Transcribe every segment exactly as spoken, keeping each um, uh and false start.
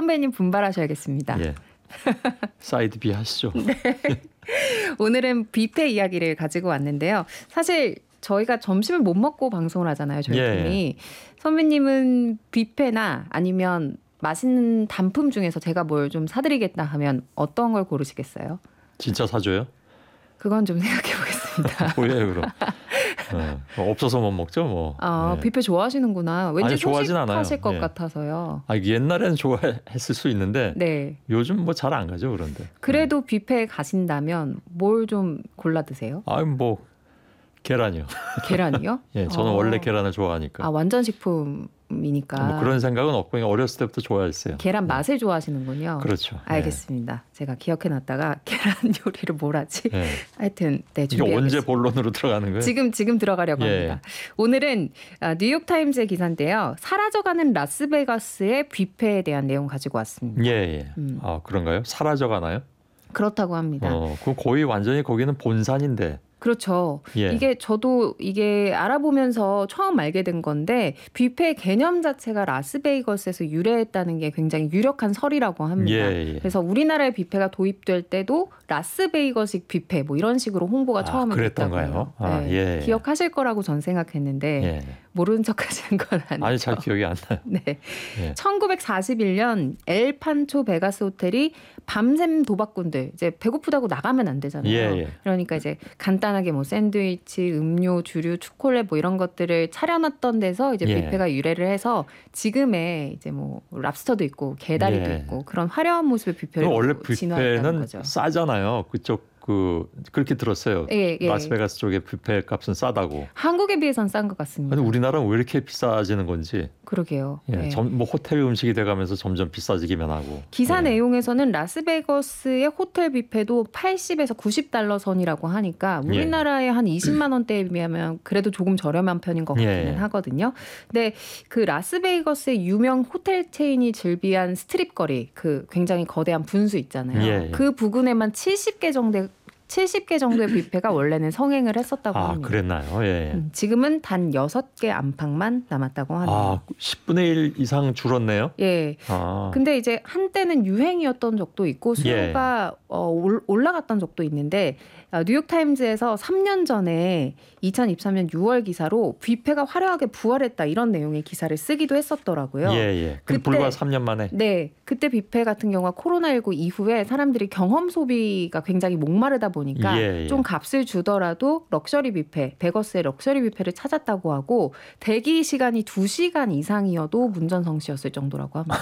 선배님 분발하셔야겠습니다. 예. 사이드 B 하시죠. 네. 오늘은 뷔페 이야기를 가지고 왔는데요. 사실 저희가 점심을 못 먹고 방송을 하잖아요. 저희 예. 팀이. 선배님은 뷔페나 아니면 맛있는 단품 중에서 제가 뭘 좀 사드리겠다 하면 어떤 걸 고르시겠어요? 진짜 사줘요? 그건 좀 생각해 보겠습니다. 뭐예요 그럼? 어, 없어서 못 먹죠 뭐. 아, 예. 뷔페 좋아하시는구나. 왠지 아니, 좋아하진 않아요. 소식하실 것 예. 같아서요. 아, 옛날에는 좋아했을 수 있는데 네. 요즘 뭐 잘 안 가죠 그런데. 그래도 뷔페에 가신다면 뭘 좀 골라 드세요? 아, 뭐 계란이요. 계란이요? 예, 저는 어. 원래 계란을 좋아하니까. 아, 완전 식품이니까. 뭐 그런 생각은 없고 그냥 어렸을 때부터 좋아했어요. 계란 예. 맛을 좋아하시는군요. 그렇죠. 알겠습니다. 예. 제가 기억해놨다가 계란 요리를 뭘 하지? 예. 하여튼 네, 이게 준비하겠습니다. 언제 본론으로 들어가는 거예요? 지금 지금 들어가려고 예. 합니다. 오늘은 뉴욕타임즈의 기사인데요. 사라져가는 라스베가스의 뷔페에 대한 내용 가지고 왔습니다. 예, 예. 음. 아, 그런가요? 사라져 가나요? 그렇다고 합니다. 어, 그 거의 완전히 거기는 본산인데. 그렇죠. 예. 이게 저도 이게 알아보면서 처음 알게 된 건데 뷔페 개념 자체가 라스베이거스에서 유래했다는 게 굉장히 유력한 설이라고 합니다. 예, 예. 그래서 우리나라에 뷔페가 도입될 때도 라스베이거식 뷔페 뭐 이런 식으로 홍보가 아, 처음에 그랬던가요? 됐다고요. 아, 네. 예. 기억하실 거라고 전 생각했는데 예. 모르는 척하시는 건 아니죠. 아니, 잘 기억이 안 나요. 네. 예. 천구백사십일 년 엘판초 베가스 호텔이 밤샘 도박꾼들 이제 배고프다고 나가면 안 되잖아요. 예, 예. 그러니까 이제 간단하게 뭐 샌드위치, 음료, 주류, 초콜릿 뭐 이런 것들을 차려놨던 데서 이제 예. 뷔페가 유래를 해서 지금의 이제 뭐 랍스터도 있고 게다리도 예. 있고 그런 화려한 모습의 뷔페를 원래 진화했다는 뷔페는 거죠. 싸잖아요. 그쪽 그 그렇게 들었어요. 예, 예. 라스베가스 쪽에 뷔페 값은 싸다고. 한국에 비해서는 싼 것 같습니다. 근데 우리나라는 왜 이렇게 비싸지는 건지. 그러게요. 예, 네. 점, 뭐 호텔 음식이 돼가면서 점점 비싸지기만 하고. 기사 예. 내용에서는 라스베거스의 호텔 뷔페도 팔십에서 구십 달러 선이라고 하니까 우리나라의 한 이십만 원대에 비하면 그래도 조금 저렴한 편인 것 같기는 예. 하거든요. 근데 그 라스베이거스의 유명 호텔 체인이 즐비한 스트립 거리, 그 굉장히 거대한 분수 있잖아요. 예, 예. 그 부근에만 칠십 개 정도 칠십 개 정도의 뷔페가 원래는 성행을 했었다고 아, 합니다. 그랬나요? 예. 음, 지금은 단 여섯 개 안팎만 남았다고 합니다. 아, 십분의 일 이상 줄었네요. 예. 아. 근데 이제 한때는 유행이었던 적도 있고 수요가 예. 어, 올, 올라갔던 적도 있는데 어, 뉴욕타임즈에서 삼 년 전에 이천이십삼 년 유월 기사로 뷔페가 화려하게 부활했다 이런 내용의 기사를 쓰기도 했었더라고요. 예, 예. 그 그때- 불과 삼 년 만에. 네. 그때 뷔페 같은 경우가 코로나십구 이후에 사람들이 경험 소비가 굉장히 목마르다 보니까 예, 예. 좀 값을 주더라도 럭셔리 뷔페, 베거스의 럭셔리 뷔페를 찾았다고 하고 대기 시간이 두 시간 이상이어도 문전성시였을 정도라고 합니다.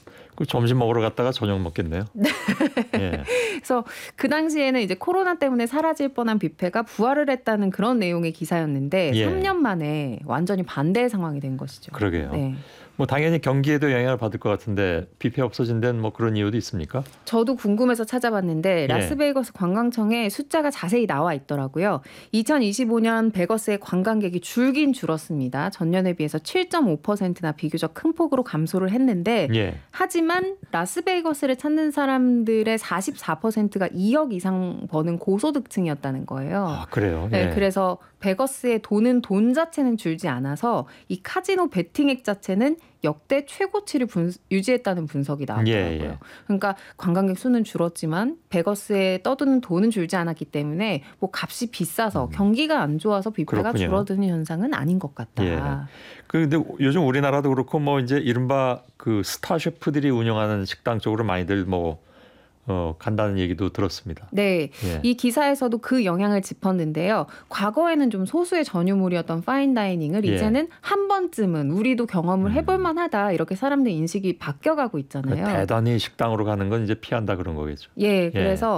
그 점심 먹으러 갔다가 저녁 먹겠네요. 네. 예. 그래서 그 당시에는 이제 코로나 때문에 사라질 뻔한 뷔페가 부활을 했다는 그런 내용의 기사였는데 예. 삼 년 만에 완전히 반대의 상황이 된 것이죠. 그러게요. 네. 뭐 당연히 경기에도 영향을 받을 것 같은데 뷔페 없어진 데는 뭐 그런 이유도 있습니까? 저도 궁금해서 찾아봤는데 예. 라스베이거스 관광청에 숫자가 자세히 나와 있더라고요. 이천이십오 년 베거스의 관광객이 줄긴 줄었습니다. 전년에 비해서 칠 점 오 퍼센트나 비교적 큰 폭으로 감소를 했는데 예. 하지만 라스베이거스를 찾는 사람들의 사십사 퍼센트가 이억 이상 버는 고소득층이었다는 거예요. 아, 그래요. 네, 예. 그래서 베거스의 돈은 돈 자체는 줄지 않아서 이 카지노 베팅액 자체는 역대 최고치를 분, 유지했다는 분석이 나왔더라고요. 예, 예. 그러니까 관광객 수는 줄었지만 베거스에 떠드는 돈은 줄지 않았기 때문에 뭐 값이 비싸서 경기가 안 좋아서 뷔페가 그렇군요. 줄어드는 현상은 아닌 것 같다. 예. 그 근데 요즘 우리나라도 그렇고 뭐 이제 이른바 그 스타 셰프들이 운영하는 식당 쪽으로 많이들 뭐 어, 간다는 얘기도 들었습니다. 네, 예. 이 기사에서도 그 영향을 짚었는데요. 과거에는 좀 소수의 전유물이었던 파인다이닝을 예. 이제는 한 번쯤은 우리도 경험을 해볼 만하다 이렇게 사람들 인식이 바뀌어가고 있잖아요. 대단히 식당으로 가는 건 이제 피한다 그런 거겠죠. 예, 그래서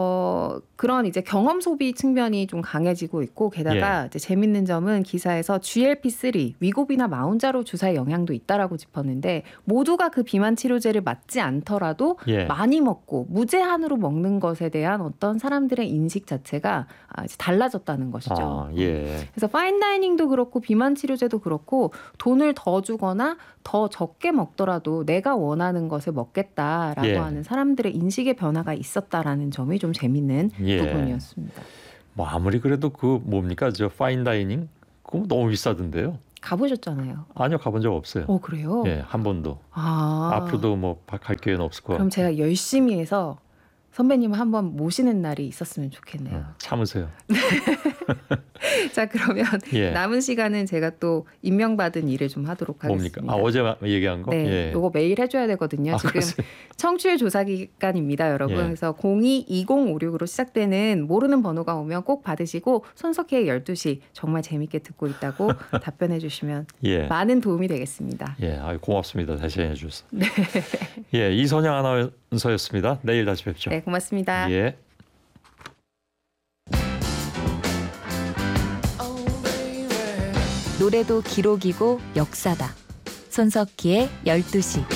어, 그런 이제 경험 소비 측면이 좀 강해지고 있고 게다가 예. 이제 재밌는 점은 기사에서 지엘피 쓰리 위고비나 마운자로 주사의 영향도 있다라고 짚었는데 모두가 그 비만 치료제를 맞지 않더라도 예. 많이 먹고 무제한으로 먹는 것에 대한 어떤 사람들의 인식 자체가 이제 달라졌다는 것이죠. 아, 예. 그래서 파인다이닝도 그렇고 비만 치료제도 그렇고 돈을 더 주거나 더 적게 먹더라도 내가 원하는 것을 먹겠다라고 예. 하는 사람들의 인식의 변화가 있었다라는 점이 좀 재밌는 예. 부분이었습니다. 뭐 아무리 그래도 그 뭡니까 저 파인다이닝 그거 너무 비싸던데요. 가보셨잖아요. 아니요, 가본 적 없어요. 어 그래요? 예, 한 번도. 아 앞으로도 뭐 갈 기회는 없을 것 그럼 같아요. 제가 열심히 해서 선배님을 한번 모시는 날이 있었으면 좋겠네요. 어, 참으세요. 자 그러면 예. 남은 시간은 제가 또 임명받은 일을 좀 하도록 뭡니까? 하겠습니다. 아, 어제 얘기한 거? 네, 예. 요거 매일 해줘야 되거든요. 아, 지금 그러세요? 청취율 조사 기간입니다, 여러분. 예. 그래서 공이 이공오육으로 시작되는 모르는 번호가 오면 꼭 받으시고 손석희의 열두 시 정말 재밌게 듣고 있다고 답변해 주시면 예. 많은 도움이 되겠습니다. 예, 아유, 고맙습니다. 다시 해주셔서. 네. 예, 이선영 아나운서였습니다. 내일 다시 뵙죠. 네, 고맙습니다. 예. 노래도 기록이고 역사다. 손석희의 열두 시.